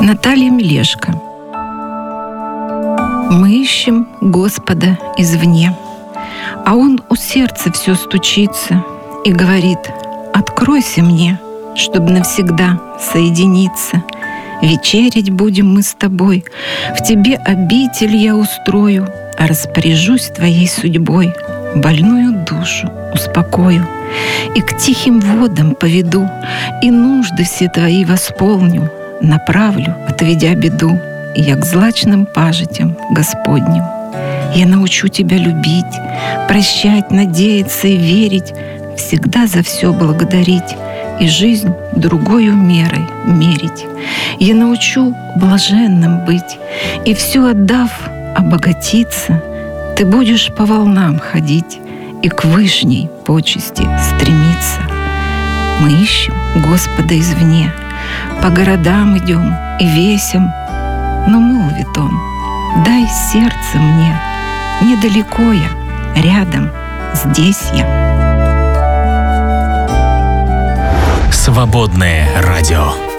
Наталья Мелешко. Мы ищем Господа извне, а Он у сердца все стучится и говорит: «Откройся мне, чтобы навсегда соединиться. Вечерить будем мы с тобой, в тебе обитель я устрою, а распоряжусь твоей судьбой, больную душу успокою, и к тихим водам поведу, и нужды все твои восполню, направлю, отведя беду, я к злачным пажитям Господним. Я научу тебя любить, прощать, надеяться и верить, всегда за все благодарить и жизнь другою мерой мерить. Я научу блаженным быть, и все отдав, обогатиться, ты будешь по волнам ходить и к вышней почести стремиться. Мы ищем Господа извне, по городам идем и весим, но молвит Он: дай сердце мне, недалеко я, рядом, здесь я. Свободное радио.